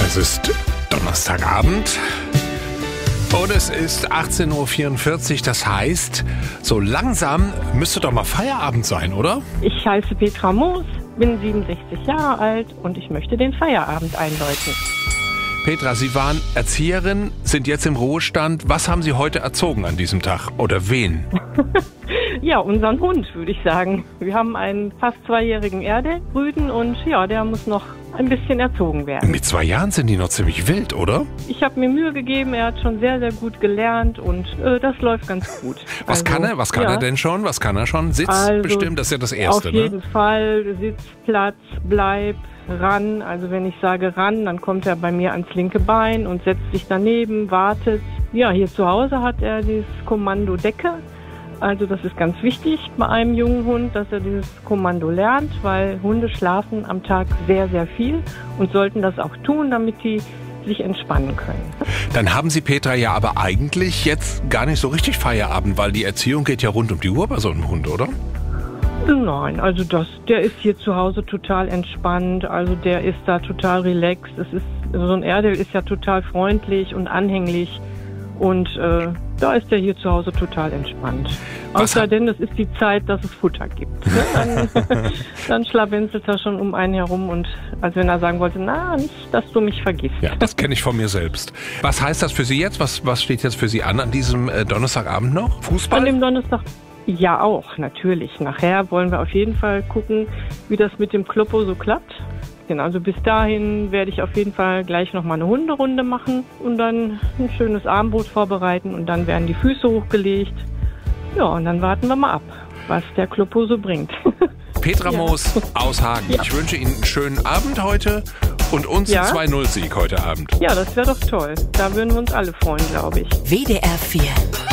Es ist Donnerstagabend und es ist 18.44 Uhr. Das heißt, so langsam müsste doch mal Feierabend sein, oder? Ich heiße Petra Moos, bin 67 Jahre alt und ich möchte den Feierabend einläuten. Petra, Sie waren Erzieherin, sind jetzt im Ruhestand. Was haben Sie heute erzogen an diesem Tag? Oder wen? Ja, unseren Hund, würde ich sagen. Wir haben einen fast 2-jährigen Erdelrüden und ja, der muss noch ein bisschen erzogen werden. Mit 2 Jahren sind die noch ziemlich wild, oder? Ich habe mir Mühe gegeben, er hat schon sehr, sehr gut gelernt und das läuft ganz gut. Was kann er? Was kann er denn schon? Was kann er schon? Sitz bestimmt, das ist ja das Erste, auf jeden Fall, Sitzplatz, Bleib, ran. Also wenn ich sage ran, dann kommt er bei mir ans linke Bein und setzt sich daneben, wartet. Ja, hier zu Hause hat er dieses Kommando Decke. Also das ist ganz wichtig bei einem jungen Hund, dass er dieses Kommando lernt, weil Hunde schlafen am Tag sehr, sehr viel und sollten das auch tun, damit die sich entspannen können. Dann haben Sie, Petra, ja aber eigentlich jetzt gar nicht so richtig Feierabend, weil die Erziehung geht ja rund um die Uhr bei so einem Hund, oder? Nein, also der ist hier zu Hause total entspannt, also der ist da total relaxed. So ein Erdel ist ja total freundlich und anhänglich und da ist er hier zu Hause total entspannt. Außer denn, es ist die Zeit, dass es Futter gibt. Dann schlawenzelt er schon um einen herum und als wenn er sagen wollte, na, nicht, dass du mich vergisst. Ja, das kenne ich von mir selbst. Was heißt das für Sie jetzt? Was steht jetzt für Sie an diesem Donnerstagabend noch? Fußball? An dem Donnerstag? Ja, auch, natürlich. Nachher wollen wir auf jeden Fall gucken, wie das mit dem Kloppo so klappt. Genau, also bis dahin werde ich auf jeden Fall gleich nochmal eine Hunderunde machen und dann ein schönes Abendbrot vorbereiten und dann werden die Füße hochgelegt. Ja, und dann warten wir mal ab, was der Kloppo so bringt. Petra Moos aus Hagen. Ja. Ich wünsche Ihnen einen schönen Abend heute und uns einen 2-0-Sieg heute Abend. Ja, das wäre doch toll. Da würden wir uns alle freuen, glaube ich. WDR 4